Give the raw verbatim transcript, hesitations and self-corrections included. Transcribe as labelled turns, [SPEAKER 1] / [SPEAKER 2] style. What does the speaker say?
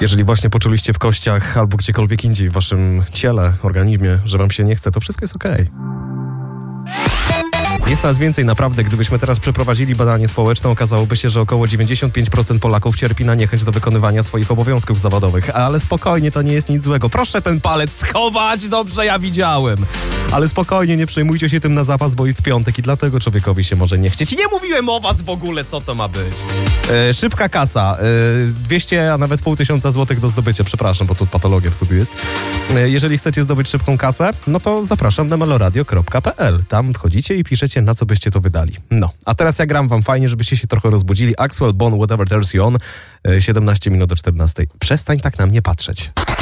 [SPEAKER 1] Jeżeli właśnie poczuliście w kościach albo gdziekolwiek indziej w waszym ciele, organizmie, że wam się nie chce, to wszystko jest okej. Jest nas więcej naprawdę. Gdybyśmy teraz przeprowadzili badanie społeczne, okazałoby się, że około dziewięćdziesiąt pięć procent Polaków cierpi na niechęć do wykonywania swoich obowiązków zawodowych. Ale spokojnie, to nie jest nic złego. Proszę ten palec schować, dobrze, ja widziałem. Ale spokojnie, nie przejmujcie się tym na zapas, bo jest piątek i dlatego człowiekowi się może nie chcieć. Nie mówiłem o was w ogóle, co to ma być. E, szybka kasa. E, dwieście, a nawet pół tysiąca złotych do zdobycia. Przepraszam, bo tu patologia w studiu jest. E, jeżeli chcecie zdobyć szybką kasę, no to zapraszam na meloradio kropka p l. Tam wchodzicie i piszecie, na co byście to wydali. No, a teraz ja gram wam fajnie, żebyście się trochę rozbudzili. Axwell Bone, Whatever Turns You On. E, siedemnaście minut do czternastej. Przestań tak na mnie patrzeć.